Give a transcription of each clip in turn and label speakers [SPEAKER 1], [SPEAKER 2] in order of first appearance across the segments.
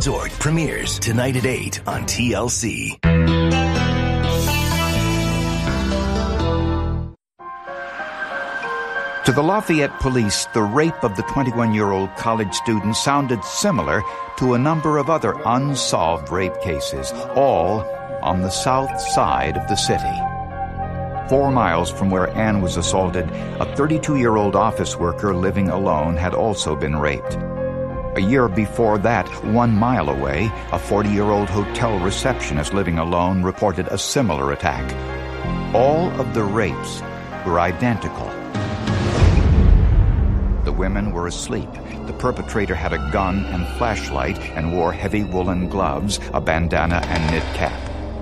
[SPEAKER 1] Resort premieres tonight at 8 on TLC.
[SPEAKER 2] To the Lafayette police, the rape of the 21-year-old college student sounded similar to a number of other unsolved rape cases, all on the south side of the city. 4 miles from where Ann was assaulted, a 32-year-old office worker living alone had also been raped. A year before that, 1 mile away, a 40-year-old hotel receptionist living alone reported a similar attack. All of the rapes were identical. The women were asleep. The perpetrator had a gun and flashlight and wore heavy woolen gloves, a bandana and knit cap.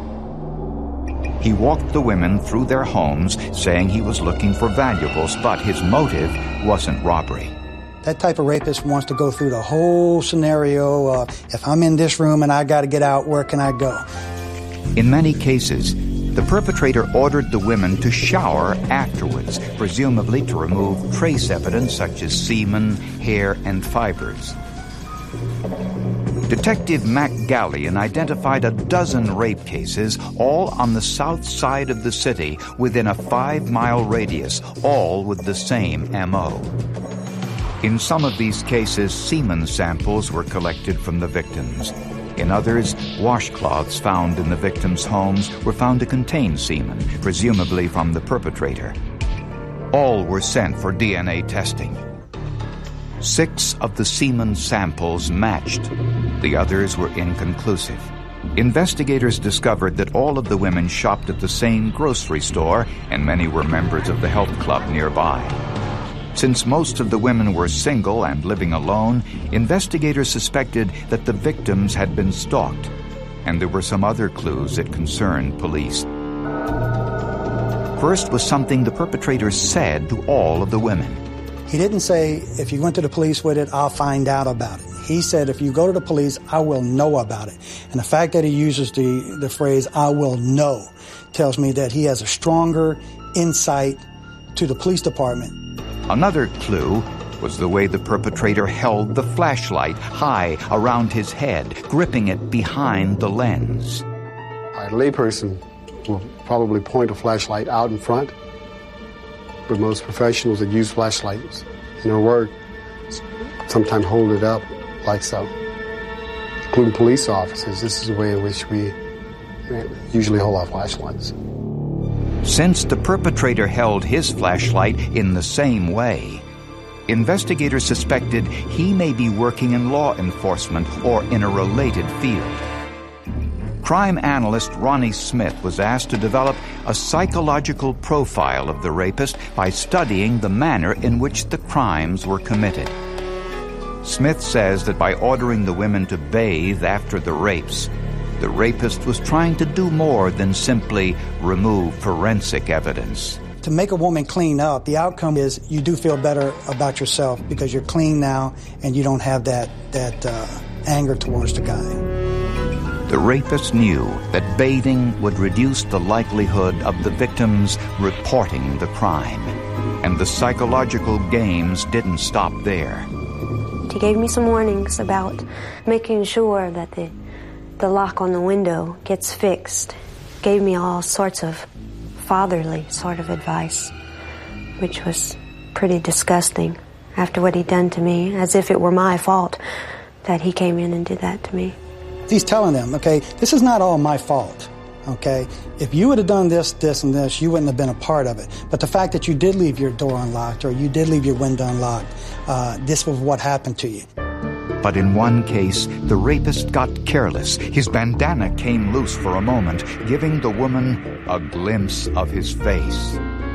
[SPEAKER 2] He walked the women through their homes, saying he was looking for valuables, but his motive wasn't robbery.
[SPEAKER 3] That type of rapist wants to go through the whole scenario of, if I'm in this room and I got to get out, where can I go?
[SPEAKER 2] In many cases, the perpetrator ordered the women to shower afterwards, presumably to remove trace evidence such as semen, hair, and fibers. Detective Mac Gallion identified a dozen rape cases, all on the south side of the city, within a 5-mile radius, all with the same M.O. In some of these cases, semen samples were collected from the victims. In others, washcloths found in the victims' homes were found to contain semen, presumably from the perpetrator. All were sent for DNA testing. 6 of the semen samples matched. The others were inconclusive. Investigators discovered that all of the women shopped at the same grocery store, and many were members of the health club nearby. Since most of the women were single and living alone, investigators suspected that the victims had been stalked, and there were some other clues that concerned police. First was something the perpetrator said to all of the women.
[SPEAKER 3] He didn't say, if you went to the police with it, I'll find out about it. He said, if you go to the police, I will know about it. And the fact that he uses the phrase, I will know, tells me that he has a stronger insight to the police department.
[SPEAKER 2] Another clue was the way the perpetrator held the flashlight high around his head, gripping it behind the lens.
[SPEAKER 4] A layperson will probably point a flashlight out in front, but most professionals that use flashlights in their work sometimes hold it up like so. Including police officers, this is the way in which we usually hold our flashlights.
[SPEAKER 2] Since the perpetrator held his flashlight in the same way, investigators suspected he may be working in law enforcement or in a related field. Crime analyst Ronnie Smith was asked to develop a psychological profile of the rapist by studying the manner in which the crimes were committed. Smith says that by ordering the women to bathe after the rapes, the rapist was trying to do more than simply remove forensic evidence.
[SPEAKER 3] To make a woman clean up, the outcome is you do feel better about yourself because you're clean now and you don't have that anger towards the guy.
[SPEAKER 2] The rapist knew that bathing would reduce the likelihood of the victims reporting the crime. And the psychological games didn't stop there.
[SPEAKER 5] He gave me some warnings about making sure that the lock on the window gets fixed. Gave me all sorts of fatherly sort of advice, which was pretty disgusting after what he'd done to me, as if it were my fault that he came in and did that to me.
[SPEAKER 3] He's telling them, okay, this is not all my fault, okay? If you would have done this, this, and this, you wouldn't have been a part of it. But the fact that you did leave your door unlocked or you did leave your window unlocked, this was what happened to you.
[SPEAKER 2] But in one case, the rapist got careless. His bandana came loose for a moment, giving the woman a glimpse of his face.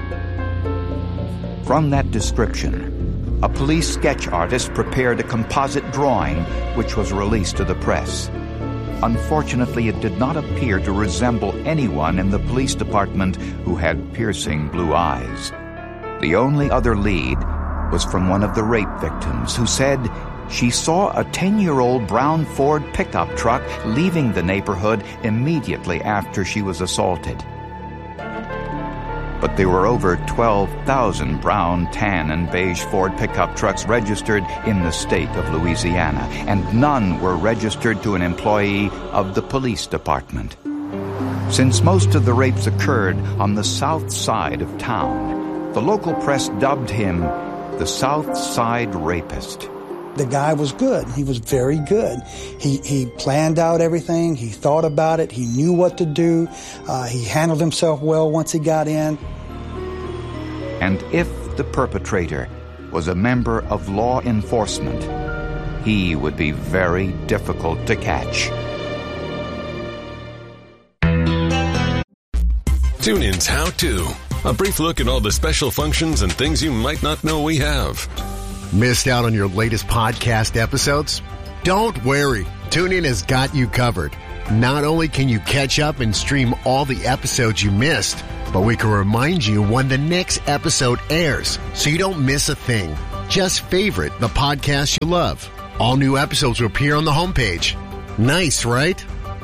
[SPEAKER 2] From that description, a police sketch artist prepared a composite drawing, which was released to the press. Unfortunately, it did not appear to resemble anyone in the police department who had piercing blue eyes. The only other lead was from one of the rape victims, who said she saw a 10-year-old brown Ford pickup truck leaving the neighborhood immediately after she was assaulted. But but there were over 12,000 brown, tan, and beige Ford pickup trucks registered in the state of Louisiana, and none were registered to an employee of the police department. Since most of the rapes occurred on the south side of town, the local press dubbed him the South Side Rapist.
[SPEAKER 3] The guy was good. He was very good. He planned out everything. He thought about it. He knew what to do. He handled himself well once he got in.
[SPEAKER 2] And if the perpetrator was a member of law enforcement, he would be very difficult to catch.
[SPEAKER 6] TuneIn's How To. A brief look at all the special functions and things you might not know we have.
[SPEAKER 7] Missed out on your latest podcast episodes? Don't worry. TuneIn has got you covered. Not only can you catch up and stream all the episodes you missed, but we can remind you when the next episode airs so you don't miss a thing. Just favorite the podcast you love. All new episodes will appear on the homepage. Nice, right?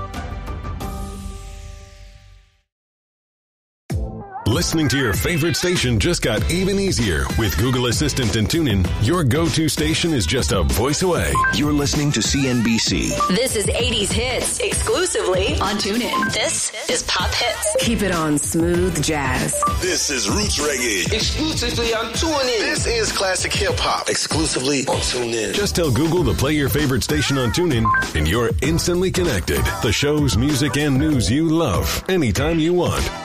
[SPEAKER 6] Listening to your favorite station just got even easier. With Google Assistant and TuneIn, your go-to station is just a voice away.
[SPEAKER 1] You're listening to CNBC.
[SPEAKER 8] This is 80s Hits, exclusively on TuneIn. This is Pop Hits. Keep it on smooth jazz.
[SPEAKER 9] This is Roots Reggae,
[SPEAKER 10] exclusively on TuneIn.
[SPEAKER 9] This is Classic Hip Hop, exclusively on TuneIn.
[SPEAKER 6] Just tell Google to play your favorite station on TuneIn, and you're instantly connected. The shows, music, and news you love, anytime you want.